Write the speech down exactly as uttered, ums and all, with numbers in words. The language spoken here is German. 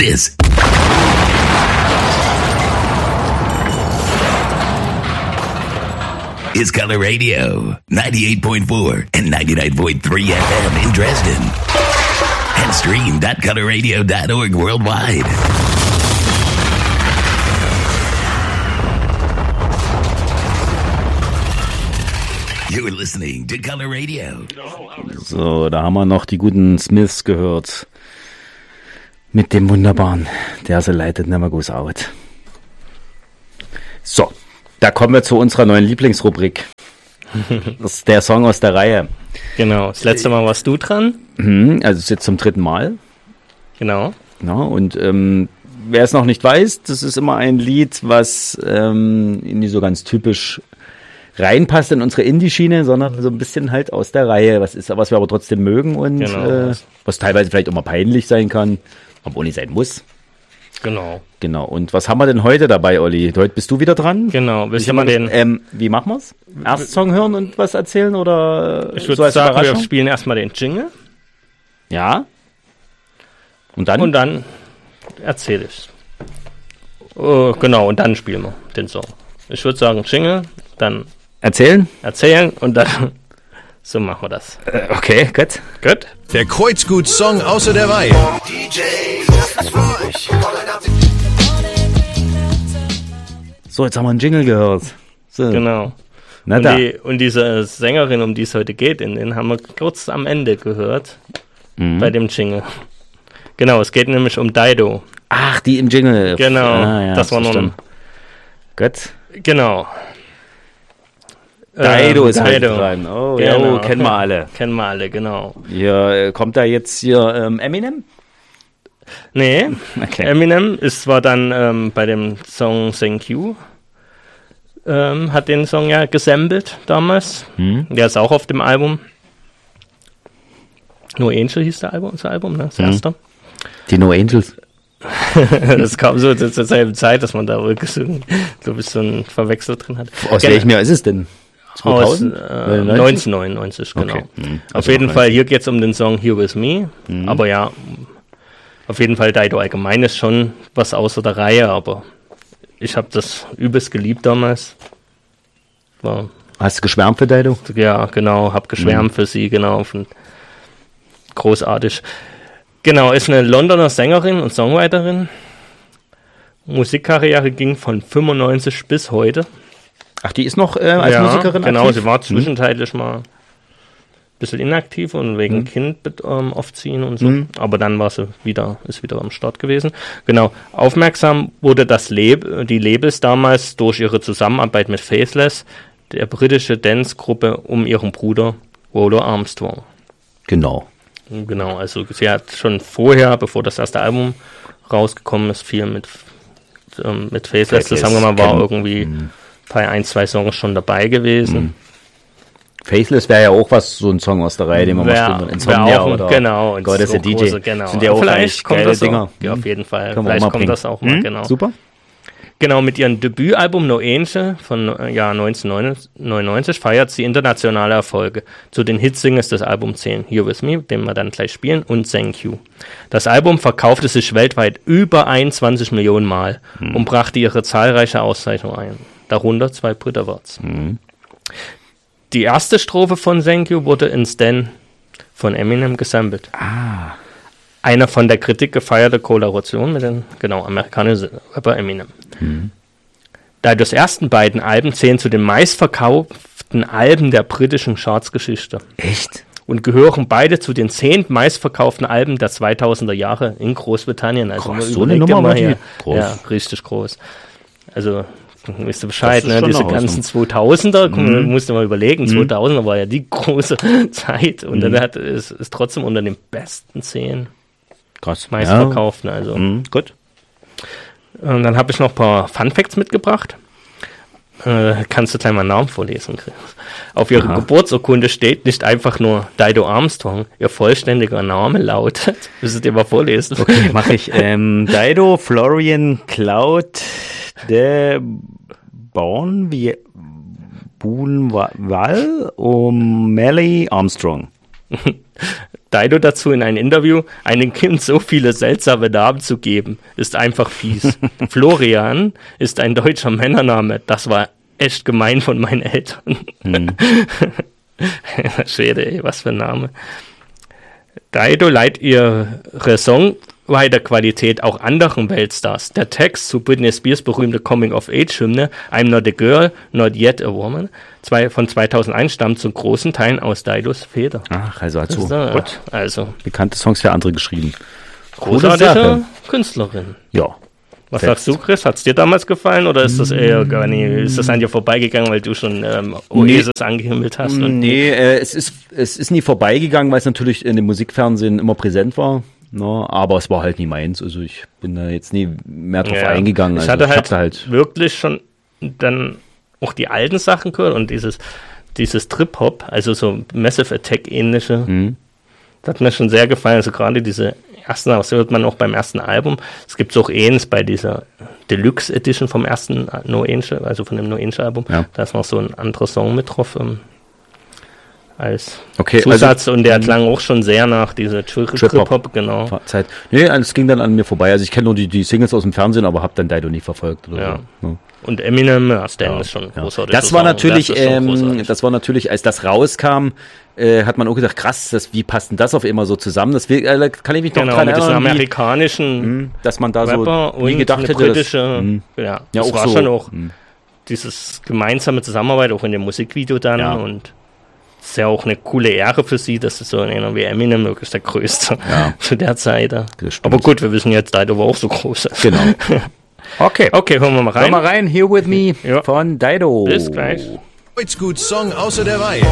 This is Color Radio, ninety-eight point four and ninety-nine point three F M in Dresden. And stream dot color radio dot org worldwide. You're listening to Color Radio. So, da haben wir noch die guten Smiths gehört. Mit dem wunderbaren, der sie leitet, Never Goes Out. So, da kommen wir zu unserer neuen Lieblingsrubrik. Das ist der Song aus der Reihe. Genau, das letzte Mal warst du dran. Mhm, also es ist jetzt zum dritten Mal. Genau. Ja, und ähm, wer es noch nicht weiß, das ist immer ein Lied, was ähm, nicht so ganz typisch reinpasst in unsere Indie-Schiene, sondern so ein bisschen halt aus der Reihe, was ist, was wir aber trotzdem mögen und genau. äh, was teilweise vielleicht auch mal peinlich sein kann, obwohl nicht sein muss. Genau. Genau. Und was haben wir denn heute dabei, Olli? Heute bist du wieder dran? Genau. Willst du mal den? Ähm, wie machen wir's? Erst Song hören und was erzählen oder? Ich würde so als sagen, wir Überraschung? spielen erstmal den Jingle. Ja. Und dann? Und dann erzähle ich. Oh, genau. Und dann spielen wir den Song. Ich würde sagen Jingle, dann erzählen, erzählen und dann so machen wir das. Äh, okay, gut. Gut. Der Kreuzgut-Song außer der Reihe. D J, das ist für euch. So, jetzt haben wir einen Jingle gehört. So. Genau. Na und, da. die, und diese Sängerin, um die es heute geht, in den haben wir kurz am Ende gehört. Mhm. Bei dem Jingle. Genau, es geht nämlich um Dido. Ach, die im Jingle. Genau, ah, ja, das war noch ein... Gut. Genau. Dido ähm, ist halt Dido. dran. Oh, Genau. ja, kennen wir alle. Kennen wir alle, genau. Hier, kommt da jetzt hier ähm, Eminem? Nee, Okay. Eminem ist zwar dann ähm, bei dem Song Thank You, ähm, hat den Song ja gesampelt damals. Hm. Der ist auch auf dem Album. No Angel hieß der Album, das Album, ne? Das Hm. erste. Die No Angels. Das kam so zur zur selben Zeit, dass man da wohl gesungen, glaube ich, so ein Verwechsel drin hat. Aus Gen- welchem Jahr ist es denn? Aus zweitausend? äh, neunzehnhundertneunundneunzig, genau. Okay. Hm. Auf Also jeden noch Fall, hier geht es um den Song Here With Me. Mhm. Aber ja, auf jeden Fall Dido allgemein ist schon was außer der Reihe, aber ich habe das übelst geliebt damals. War, Hast du geschwärmt für Dido? ja, genau, habe geschwärmt Mhm. für sie, genau. Und großartig. Genau, ist eine Londoner Sängerin und Songwriterin. Musikkarriere ging von fünfundneunzig bis heute. Ach, die ist noch äh, als ja, Musikerin genau, aktiv? sie war zwischenzeitlich mal ein bisschen inaktiv und wegen Mhm. Kind bet- ähm, aufziehen und so. Mhm. Aber dann war sie wieder, ist wieder am Start gewesen. Genau, aufmerksam wurde das Lab- die Labels damals durch ihre Zusammenarbeit mit Faithless, der britische Dance-Gruppe um ihren Bruder Rollo Armstrong. Genau. Genau, also sie hat schon vorher, bevor das erste Album rausgekommen ist, viel mit, ähm, mit Faithless Faithless zusammen war kennen. irgendwie Mhm. bei ein, zwei Songs schon dabei gewesen. Mhm. Faithless wäre ja auch was, so ein Song aus der Reihe, den man Wär- mal spielen. wär Insomnia auch ein- oder genau, und God is so a D J. große, genau. Sind ja auch Vielleicht eigentlich kommt geile das Dinger. auch. Ja, auf jeden Fall. Können wir auch Vielleicht mal kommt bringen. das auch mal, Mhm. genau. Super. Genau, mit ihrem Debütalbum No Angel von äh, Jahr neunzehnhundertneunundneunzig feiert sie internationale Erfolge. Zu den Hitsingles des Albums zählen Here With Me, den wir dann gleich spielen, und Thank You. Das Album verkaufte sich weltweit über einundzwanzig Millionen Mal Hm. und brachte ihre zahlreiche Auszeichnungen ein, darunter zwei Brit Awards. Hm. Die erste Strophe von Thank You wurde in Stan von Eminem gesampelt. Ah. Eine von der Kritik gefeierte Kollaboration mit dem genau, amerikanischen Rapper Eminem. Hm. Didos ersten beiden Alben zählen zu den meistverkauften Alben der britischen Chartsgeschichte Echt? und gehören beide zu den zehn meistverkauften Alben der zweitausender Jahre in Großbritannien. Also Krass, man so eine überlegt Nummer mal war die hier. groß. Ja, richtig groß. Also, wisst ihr Bescheid, Das ist ne? schon Diese eine ganzen Hausnummer. zweitausender, Mhm. musst du mal überlegen, Mhm. zweitausender war ja die große Zeit und Mhm. dann hat es ist trotzdem unter den besten zehn Krass. meistverkauften. Also. Ja. Mhm. Gut. Und dann habe ich noch ein paar Funfacts mitgebracht. Äh, kannst du gleich mal einen Namen vorlesen, Chris? Auf ihrer Aha. Geburtsurkunde steht nicht einfach nur Dido Armstrong. Ihr vollständiger Name lautet, müsstet ihr mal vorlesen. Okay, mache ich. Ähm, Dido Florian Cloud de Born wie Bunwal um Melly Armstrong. Dido dazu in einem Interview, einem Kind so viele seltsame Namen zu geben, ist einfach fies. Florian ist ein deutscher Männername. Das war echt gemein von meinen Eltern. Hm. Schwede, ey, was für ein Name. Dido leiht ihre Songwriter-Qualität auch anderen Weltstars. Der Text zu Britney Spears berühmte Coming-of-Age-Hymne I'm Not a Girl, Not Yet a Woman zwei, von zweitausendeins stammt zu großen Teilen aus Didos Feder. Ach, also hat so da, gut. Also bekannte Songs für andere geschrieben. Großartige Künstlerin. Ja. Was Selbst. sagst du, Chris? Hat es dir damals gefallen oder ist das eher gar nicht, ist das an dir vorbeigegangen, weil du schon ähm, Oasis nee. angehimmelt hast? Und nee, äh, es ist es ist nie vorbeigegangen, weil es natürlich in dem Musikfernsehen immer präsent war. No, aber es war halt nie meins. Also ich bin da jetzt nie mehr drauf ja. eingegangen. Ich also hatte ich halt, halt wirklich schon dann auch die alten Sachen gehört und dieses, dieses Trip-Hop, also so Massive Attack-ähnliche, mhm. das hat mir schon sehr gefallen. Also gerade diese ersten, das hört man auch beim ersten Album. Es gibt auch ähnliches bei dieser Deluxe Edition vom ersten No Angel, also von dem No Angel Album. Ja. Da ist noch so ein anderer Song mit drauf ähm, als okay, Zusatz also, und der klang auch schon sehr nach dieser Trip-Hop, genau. Zeit. Nee, es ging dann an mir vorbei. Also ich kenne nur die, die Singles aus dem Fernsehen, aber habe dann Dido nie verfolgt. Oder ja. so. Ja. Und Eminem, ja, Stan ja. ist schon großartig. Das war natürlich, das, ähm, das war natürlich, als das rauskam, äh, hat man auch gedacht, krass, das, wie passt denn das auf immer so zusammen? Das will, äh, kann ich mich noch genau, dran mit erinnern, diesem amerikanischen wie, dass man da Rapper so nie gedacht hätte, britische, das, ja, ja, das auch war so. schon auch mh. dieses gemeinsame Zusammenarbeit, auch in dem Musikvideo dann ja. und es ist ja auch eine coole Ehre für sie, dass es so einer wie Eminem wirklich der Größte ja. zu der Zeit. Aber gut, wir wissen jetzt, Dido war auch so groß. Genau. Okay. Okay, hören wir mal rein. Hören wir rein, Here With Me ja. von Dido. Bis gleich. Kreuzgut Song außer der Reihe.